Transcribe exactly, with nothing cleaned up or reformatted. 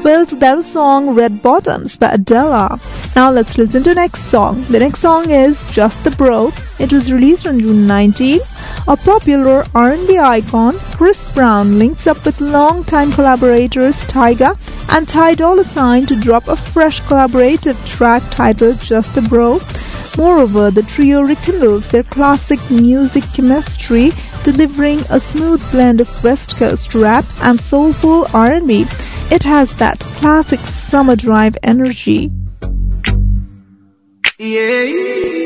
Well, so that was song Red Bottoms by Adele. Now let's listen to the next song. The next song is Just the Bro. It was released on June nineteenth. A popular R and B icon, Chris Brown links up with longtime collaborators Tyga and Ty Dolla $ign to drop a fresh collaborative track titled Just the Bro. Moreover, the trio rekindles their classic music chemistry, delivering a smooth blend of West Coast rap and soulful R and B. It has that classic summer drive energy. Yeah.